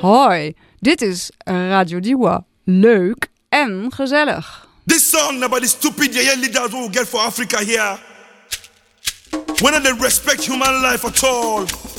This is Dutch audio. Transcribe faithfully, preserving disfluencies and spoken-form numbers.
Hoi, dit is Radio Diwa. Leuk en gezellig. This song about the stupid yeah, leaders who we get for Africa here. When they respect human life at all.